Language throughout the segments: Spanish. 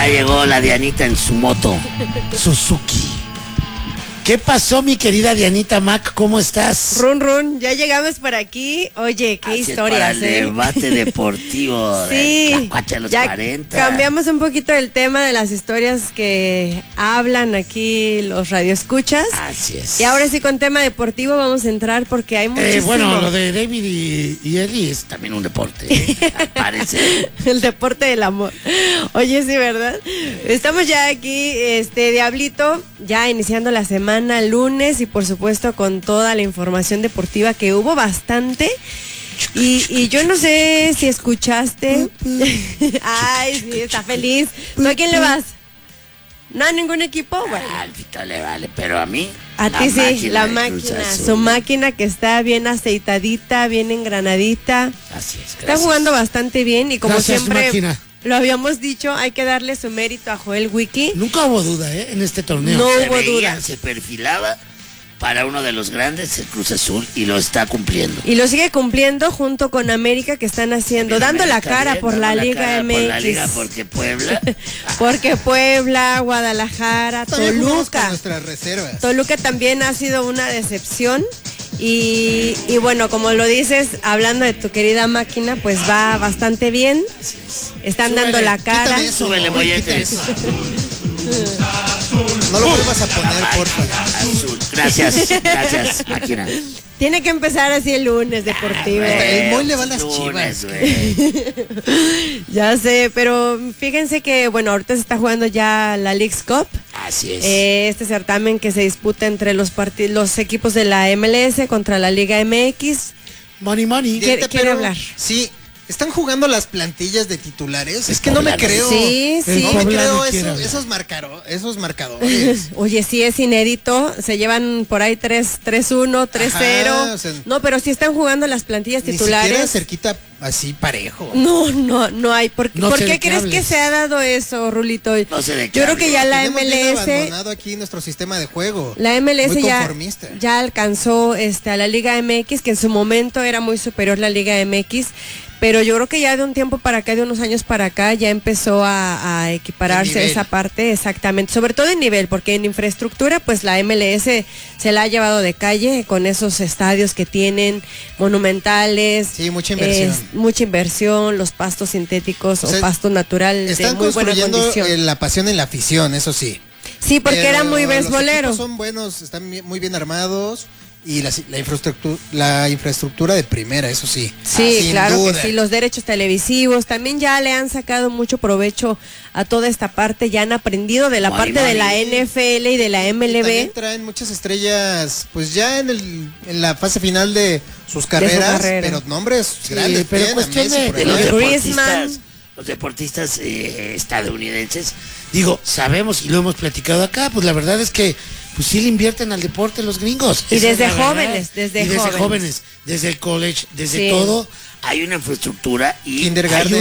Ya llegó la Dianita en su moto Suzuki. ¿Qué pasó, mi querida Dianita Mac? ¿Cómo estás? Run, run, ya llegamos por aquí. Oye, qué historias, para el debate deportivo sí, de Cuacha de los ya 40. Cambiamos un poquito el tema de las historias que hablan aquí los radioescuchas. Así es. Y ahora sí, con tema deportivo vamos a entrar porque hay muchísimo. Bueno, lo de David y Eddie es también un deporte, parece. El deporte del amor. Oye, sí, ¿verdad? Estamos ya aquí, Diablito, ya iniciando la semana, lunes, y por supuesto con toda la información deportiva, que hubo bastante. Y yo no sé si escuchaste. Ay, sí, está feliz. ¿Tú a quién le vas? ¿No a ningún equipo? Bueno. Al Fito le vale, pero a mí. A ti sí, la máquina. Su máquina que está bien aceitadita, bien engranadita. Así es. Está jugando bastante bien y como Gracias, siempre máquina. Lo habíamos dicho, hay que darle su mérito a Joel Wiki. Nunca hubo duda, en este torneo. No se hubo veía, duda. Se perfilaba para uno de los grandes, el Cruz Azul, y lo está cumpliendo. Y lo sigue cumpliendo junto con América, que están haciendo, dando la cara por la Liga MX. Por la Liga, porque Puebla. Porque Puebla, Guadalajara, también Toluca. Nuestras reservas. Toluca también ha sido una decepción. Y bueno, como lo dices, hablando de tu querida máquina, pues va bastante bien. Están Súbele, dando la cara. Súbele, molletes. No lo vuelvas a poner, porfa. Azul. Gracias, máquina. Tiene que empezar así el lunes deportivo. El Moy le va a las Lunes, Chivas. güey. Ya sé, pero fíjense que, bueno, ahorita se está jugando ya la Leagues Cup. Así es. Este certamen que se disputa entre los equipos de la MLS contra la Liga MX. Money. ¿Quiere hablar? Sí, están jugando las plantillas de titulares. Es que no me Puebla, creo. Sí, sí. No me creo quiere esos marcadores. Oye, sí es inédito. Se llevan por ahí 3-1, 3-0. Ajá, o sea, no, pero sí están jugando las plantillas Ni siquiera titulares. cerquita así parejo. No hay. ¿Por No sé qué de qué crees que hables. se ha dado eso, Rulito? No sé de qué Yo creo que ya la Tenemos bien MLS. abandonado aquí nuestro sistema de juego. La MLS Muy ya, conformista. ya alcanzó a la Liga MX, que en su momento era muy superior la Liga MX, pero yo creo que ya de un tiempo para acá, de unos años para acá, ya empezó a equipararse esa parte, exactamente, sobre todo en nivel, porque en infraestructura, pues la MLS se la ha llevado de calle con esos estadios que tienen, monumentales. Sí, mucha inversión. Mucha inversión, los pastos sintéticos, o sea, pasto natural de muy buena condición. La pasión en la afición, eso sí. Sí, porque Pero era muy beisbolero. Los equipos son buenos, están muy bien armados. Y la infraestructura de primera, eso sí. Sí, claro duda. que sí, los derechos televisivos también ya le han sacado mucho provecho a toda esta parte, ya han aprendido de la parte de la NFL y de la MLB. Y también traen muchas estrellas, pues ya en la fase final de sus carreras, pero nombres grandes. Pero cuestión de los Griezmann. deportistas estadounidenses, digo, sabemos y lo hemos platicado acá, pues la verdad es que pues sí le invierten al deporte los gringos. Y desde es jóvenes, desde jóvenes, desde el college, desde sí. todo, hay una infraestructura y Kindergarten.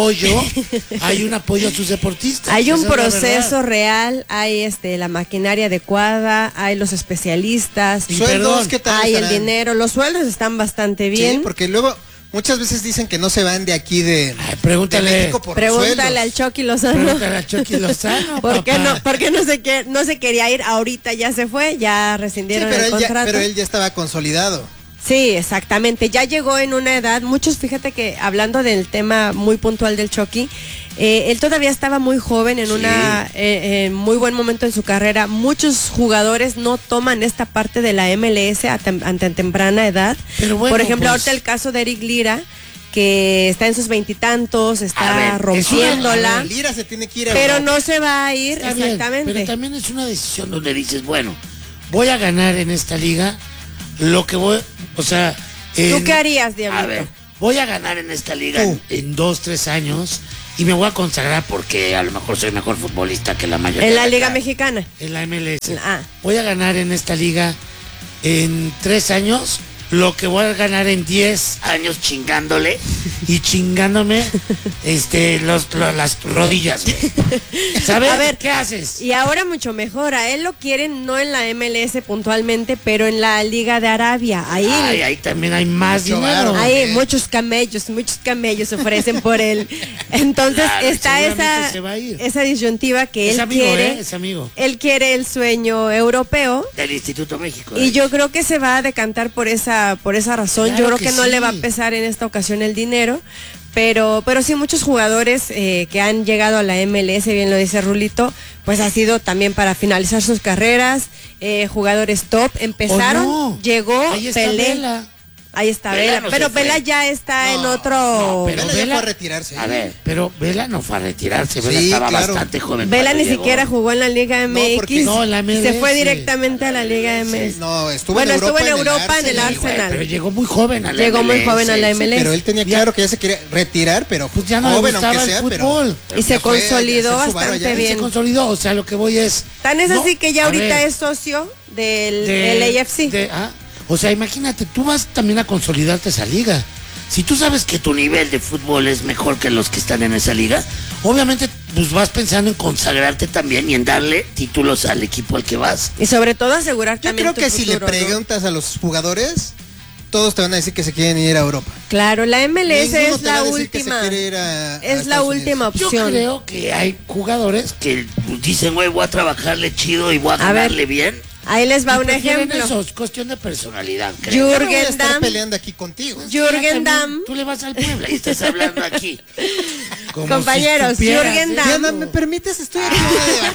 hay un apoyo a sus deportistas. Hay un Esa es la proceso verdad. real, hay la maquinaria adecuada, hay los especialistas, Y Sueldos, perdón, ¿qué tal hay el estarán? dinero, los sueldos están bastante bien. Sí, porque luego muchas veces dicen que no se van de aquí de pregúntale. de México por Pregúntale sueldos. al Chucky Lozano. Pregúntale a Chucky Lozano, ¿Por qué papá. no se quería ir? Ahorita ya se fue, ya Sí, rescindieron pero el contrato. pero él ya estaba consolidado. Sí, exactamente. Ya llegó en una edad, muchos, fíjate que hablando del tema muy puntual del Chucky, él todavía estaba muy joven, en muy buen momento en su carrera. Muchos jugadores no toman esta parte de la MLS a temprana edad. Pero bueno, por ejemplo, pues, ahorita el caso de Eric Lira, que está en sus veintitantos, está rompiéndola. Lira se tiene que ir a Pero Europa. no se va a ir, Está bien, exactamente. pero también es una decisión donde dices, bueno, voy a ganar en esta liga lo que voy, o sea... ¿Tú qué harías, A Diablito? ver, voy a ganar en esta liga en 2-3 años y me voy a consagrar porque a lo mejor soy mejor futbolista que la mayoría. En la de Liga acá, Mexicana. En la MLS. Ah. Voy a ganar en esta liga en 3 años lo que voy a ganar en 10 años chingándole y chingándome las rodillas, güey. ¿Sabes? A ver, ¿qué haces? Y ahora mucho mejor, a él lo quieren no en la MLS puntualmente, pero en la Liga de Arabia. Ahí también hay más dinero. Hay muchos camellos ofrecen por él. Entonces Claro, está seguramente se va a ir. esa disyuntiva que Es él amigo, quiere. es amigo. Él quiere el sueño europeo. Del Instituto México. Y yo creo que se va a decantar por esa razón. Claro yo creo que que no sí. le va a pesar en esta ocasión el dinero. Pero sí, muchos jugadores que han llegado a la MLS, bien lo dice Rulito, pues ha sido también para finalizar sus carreras, jugadores top, empezaron, llegó Ahí está Pelé. Vela. Ahí está Vela Vela, no pero se fue. Vela ya está en otro. No, pero Vela ya fue a retirarse. A ver, pero Vela no fue a retirarse. Vela Sí, estaba claro. bastante joven. Vela cuando ni llegó. siquiera jugó en la Liga MX. porque- No, en la MLS. Se fue directamente a la Liga MX. No, estuvo Bueno, en Europa, estuvo en Europa en el Sí, güey, Arsenal. pero llegó muy joven a la Llegó muy MLS. joven a la MLS. Pero él tenía claro que ya se quería retirar, pero Pues ya no le joven gustaba aunque el sea, fútbol. pero Y se ya fue a consolidó hacer su varo bastante allá. bien. Se consolidó, o sea, lo que voy es... Tan es no, así que ya a ahorita ver, es socio del de- LAFC. O sea, imagínate, tú vas también a consolidarte esa liga. Si tú sabes que tu nivel de fútbol es mejor que los que están en esa liga, obviamente pues vas pensando en consagrarte también y en darle títulos al equipo al que vas. Y sobre todo asegurar Yo también creo tu que si le futuro, ¿no? preguntas a los jugadores, todos te van a decir que se quieren ir a Europa. Claro, la MLS Ninguno es te va la a decir que se última. quiere ir a Es la Estados última Unidos. Yo opción. creo que hay jugadores que dicen, güey, voy a trabajarle chido y voy a ver, ganarle bien. Ahí les va Y un prefieren ejemplo. eso, es cuestión de personalidad, creo. Yo no voy a Jürgen estar Damm. peleando aquí contigo. Jürgen Ya también, Damm. Tú le vas al Puebla y estás hablando aquí. Como Compañeros, si supieras, Jürgen ¿eh? Damm. Diana, ¿me permites? Estoy aquí.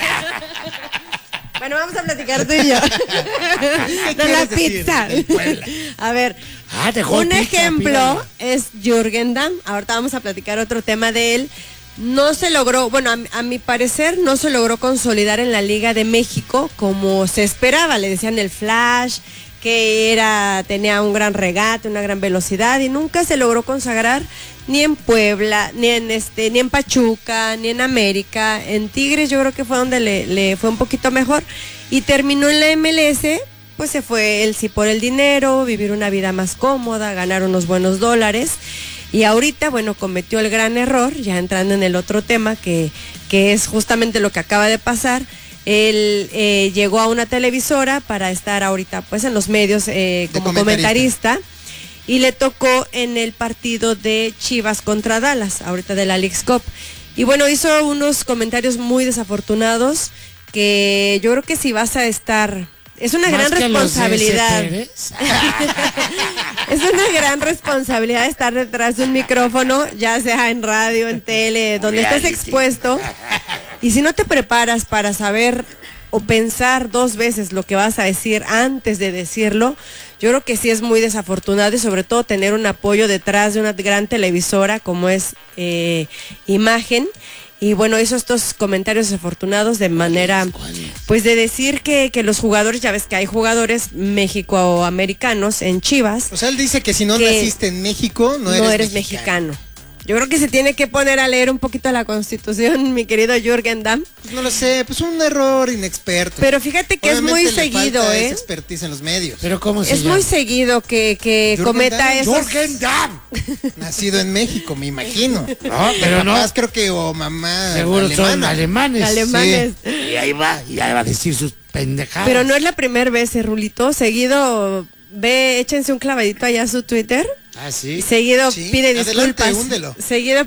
Bueno, vamos a platicar tú y yo. De la quieres decir pizza. del Puebla? A ver, dejó un pizza, ejemplo pídala. es Jürgen Damm. Ahorita vamos a platicar otro tema de él. No se logró, bueno, a mi parecer no se logró consolidar en la Liga de México como se esperaba. Le decían el Flash, que tenía un gran regate, una gran velocidad y nunca se logró consagrar ni en Puebla, ni en Pachuca, ni en América. En Tigres yo creo que fue donde le fue un poquito mejor y terminó en la MLS. Pues se fue él sí por el dinero, vivir una vida más cómoda, ganar unos buenos dólares. Y ahorita, bueno, cometió el gran error, ya entrando en el otro tema, que es justamente lo que acaba de pasar. Él llegó a una televisora para estar ahorita pues en los medios como comentarista. Y le tocó en el partido de Chivas contra Dallas, ahorita de la Leagues Cup. Y bueno, hizo unos comentarios muy desafortunados que yo creo que si vas a estar... Es una Más gran que los de responsabilidad. Pérez. Es una gran responsabilidad estar detrás de un micrófono, ya sea en radio, en tele, donde estés Reality. expuesto. Y si no te preparas para saber o pensar dos veces lo que vas a decir antes de decirlo, yo creo que sí es muy desafortunado y sobre todo tener un apoyo detrás de una gran televisora como es Imagen. Y bueno, hizo estos comentarios desafortunados de manera, pues de decir que los jugadores, ya ves que hay jugadores mexicoamericanos en Chivas. O sea, él dice que si no Que naciste en México, no eres mexicano. Yo creo que se tiene que poner a leer un poquito la Constitución, mi querido Jürgen Damm. Pues no lo sé, pues un error inexperto. Pero fíjate que Obviamente es muy le falta seguido, esa expertise en los medios. Pero ¿cómo se Es llama? muy seguido que Jürgen cometa Damm. esos... Jürgen Damm. Nacido en México, me imagino. No, pero no. Papás creo que o mamá Seguro son alemana. alemanes. alemanes. Y ahí va a decir sus pendejadas. Pero no es la primera vez, Rulito. Seguido, échense un clavadito allá a su Twitter. Ah, sí. Seguido Sí, pide adelante, disculpas. húndelo. Seguido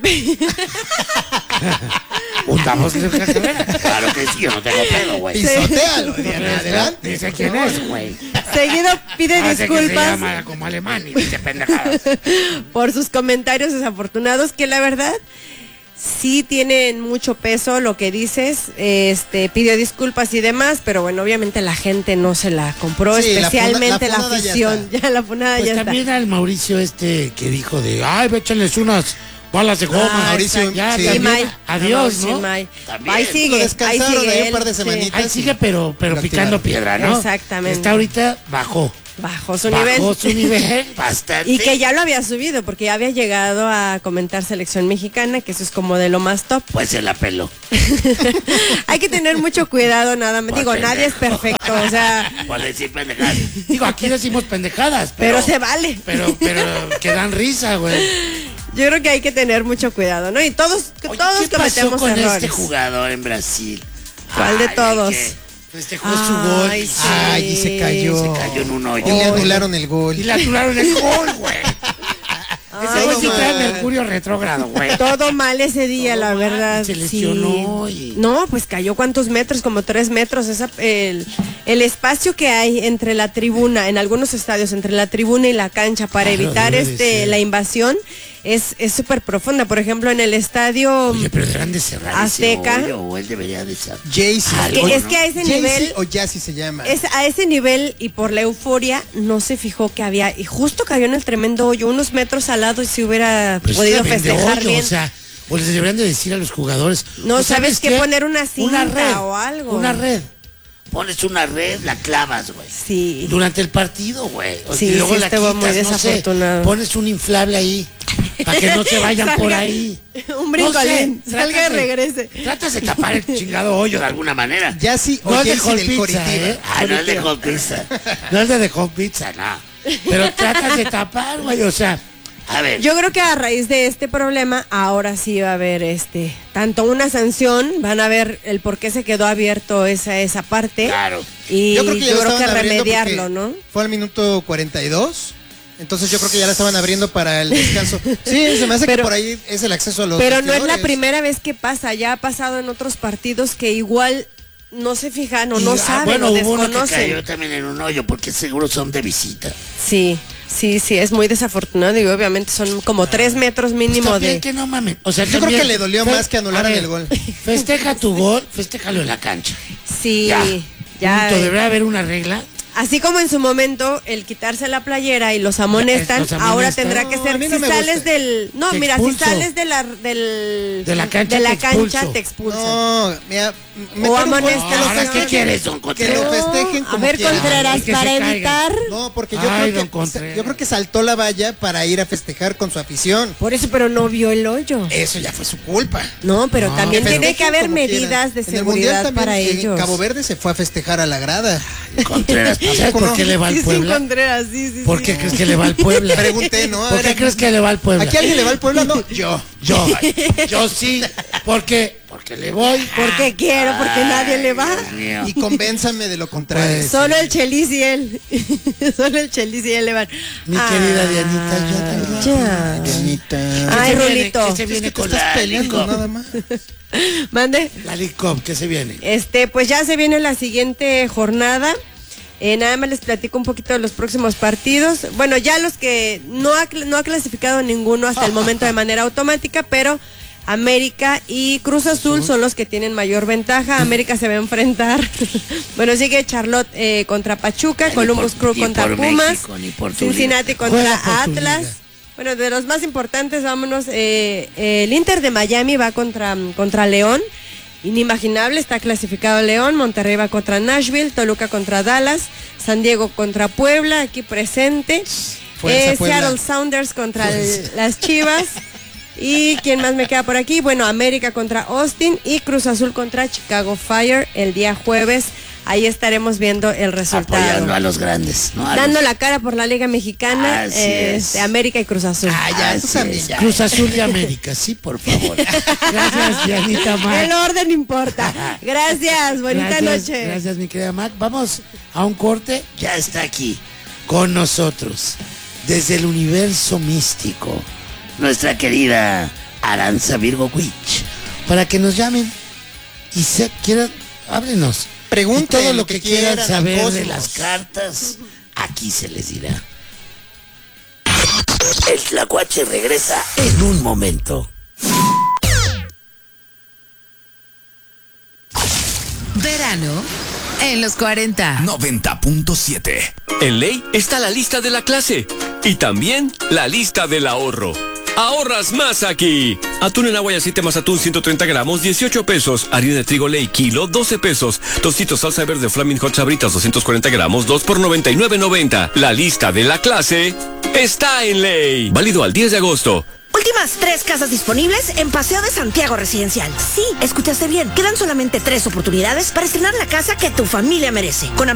Hundamos de una carrera. Claro que sí, yo no tengo pedo, güey. Pisotealo, Diana, adelante. Dice quién es, güey. seguido pide Hace que se disculpas llama como alemán y dice pendejadas. por sus comentarios desafortunados, que la verdad sí tienen mucho peso lo que dices. Pidió disculpas y demás, pero bueno, obviamente la gente no se la compró, Sí, especialmente la la funada ya afición. está. Ya la funada Pues ya está. también al Mauricio que dijo de, ay, échenles unas balas de goma. Ah, Mauricio, ya, sí. también, May. adiós, Sí, ¿no? May. También. Ahí sigue, Lo ahí descansaron sigue ahí un él, par de sí. semanitas. Ahí sigue, pero Lo picando activaron. piedra, ¿no? Exactamente. Está ahorita bajó. Bajó su nivel bastante. y que ya lo había subido porque ya había llegado a comentar selección mexicana, que eso es como de lo más top. Pues se la peló. Hay que tener mucho cuidado, nada más. Pues Digo, nadie es perfecto, o sea, Por decir pendejadas. Digo, aquí decimos pendejadas, pero se vale. Pero que dan risa, güey. Yo creo que hay que tener mucho cuidado, ¿no? Y todos Oye, todos ¿qué pasó cometemos con errores. este jugador en Brasil? ¿Cuál de todos? que festejó su gol. Ay, sí. Ay, y se cayó. Se cayó en un hoyo. Y le anularon el gol. Y le anularon el gol, güey. Ese güey sí no trae mal. Mercurio retrógrado, güey. Todo mal ese día, Todo la mal, verdad. se lesionó sí. y- No, pues cayó ¿cuántos metros? Como 3 metros. El espacio que hay entre la tribuna, en algunos estadios, entre la tribuna y la cancha para Claro, evitar debe de ser. la invasión es súper profunda. Por ejemplo, en el estadio Oye, pero deberán de cerrar Azteca. ese hoyo, o él debería de cerrar. Jaycee. Algo, es ¿no? que a ese Jaycee nivel o Jassy se llama. a ese nivel y por la euforia no se fijó que había, y justo cayó en el tremendo hoyo, unos metros al lado, y si hubiera Pues podido también de festejar hoyo, bien. O sea, o les deberían de decir a los jugadores. No, "Pues, ¿sabes qué? Poner una cinta red, o algo". Una red. Pones una red, la clavas, güey. Sí. Durante el partido, güey. Sí, Y luego sí, la estuvo muy quitas, no sé, desafortunado. pones un inflable ahí. Para que no se vayan Salga por ahí. un brincolín, salga y tratas de- regrese. Tratas de tapar el chingado hoyo de alguna manera. Jassy o No es de Jaycee Hot del Pizza, Coritiba. ¿eh? Ah, no es de Hot Pizza. No es de Hot Pizza, no. Pero tratas de tapar, güey. O sea, a ver. Yo creo que a raíz de este problema, ahora sí va a haber tanto una sanción, van a ver el por qué se quedó abierto esa parte. Claro. Y Yo creo que ya lo estaban abriendo remediarlo, porque ¿no? Fue al minuto 42. Entonces yo creo que ya la estaban abriendo para el descanso. Sí, se me hace que Pero- por ahí es el acceso a los Pero no es la vestidores. primera vez que pasa, ya ha pasado en otros partidos que igual no se fijan o no saben bueno, o hubo uno que desconocen. cayó también en un hoyo porque seguro son de visita. Sí, es muy desafortunado y obviamente son como 3 metros mínimo También de... que no mames. O sea, Yo creo también- que le dolió más que anularan a ver, el gol. Festeja tu gol, festéjalo en la cancha. Sí, ya. Punto, debería haber una regla. Así como en su momento el quitarse la playera y los amonestan, Los ahora amonestan. tendrá que No, ser a mí no si me sales gusta. del... No, Te mira, expulso. si sales de la cancha expulso. te expulsan. No, mira, O meter un gol, amonestan. que lo Ahora, ¿qué festejen. quieres, don Que Contreras? lo festejen A como ver, quieran. Contreras, Y que para se caigan. evitar... No, porque Ay, don yo Contreras. creo que saltó la valla para ir a festejar con su afición. Por eso, pero no vio el hoyo. Eso ya fue su culpa. No, pero No, también Que tiene que festejen haber como medidas quieran. de En el Mundial seguridad también, para en ellos. Cabo Verde se fue a festejar a la grada. Contreras, ¿sabes por qué le va al Sí, Puebla? Contreras, sí. ¿Por qué crees que le va al Puebla? Pregunté, ¿no? ¿Por qué crees que le va al Puebla? ¿Aquí alguien le va al pueblo? No, yo. Yo sí. ¿Por qué? Porque le voy. Porque quiero, porque nadie le va. Dios mío. Y convénzame de lo contrario. Pues, Solo el Chelis y él. Solo el Chelis y él le van. Mi querida Dianita, yo también. Ya. Dianita. Ay, ¿Qué se viene? Rulito. ¿Qué se Es viene que te con estás la peleando Licop? nada más. Mande. La Licop, ¿qué se viene? Pues ya se viene la siguiente jornada. Nada más les platico un poquito de los próximos partidos. Bueno, ya los que no ha clasificado ninguno hasta el momento de manera automática, pero América y Cruz Azul son los que tienen mayor ventaja. América se va a enfrentar. Bueno, sigue Charlotte contra Pachuca, Ni Columbus por- Crew ni contra por Pumas, México, ni por tu Cincinnati liga. contra Juega por tu Atlas. liga. Bueno, de los más importantes, vámonos. El Inter de Miami va contra León. Inimaginable, está clasificado León. Monterrey va contra Nashville. Toluca contra Dallas. San Diego contra Puebla, aquí presente. Fuerza, Puebla. Seattle Sounders contra las Chivas. ¿Y quién más me queda por aquí? Bueno, América contra Austin y Cruz Azul contra Chicago Fire el día jueves. Ahí estaremos viendo el resultado. Apoyando a los grandes, ¿no? A Dando los- la cara por la Liga Mexicana, Así es. América y Cruz Azul. Ah, ya, Así tú también, es. ya. Cruz Azul de América, sí, por favor. Gracias, Dianita Mac. El orden importa. Gracias, bonita Gracias, noche. Gracias, mi querida Mac. Vamos a un corte. Ya está aquí con nosotros, desde el universo místico, nuestra querida Aranza Virgo Witch, para que nos llamen y quieran, háblenos. Pregunten Y todo lo que quieran al saber de cosmos. las cartas, aquí se les dirá. El Tlacuache regresa en un momento. Verano en los 40. 90.7. En ley está la lista de la clase y también la lista del ahorro. ahorras más aquí. Atún en agua y aceite más atún 130 gramos, 18 pesos. Harina de trigo Ley, kilo, 12 pesos. Tocitos salsa verde Flaming Hot Sabritas, 240 gramos, 2 por 99.90. La lista de la clase está en Ley. Válido al 10 de agosto. Últimas 3 casas disponibles en Paseo de Santiago Residencial. Sí, escuchaste bien. Quedan solamente 3 oportunidades para estrenar la casa que tu familia merece. Con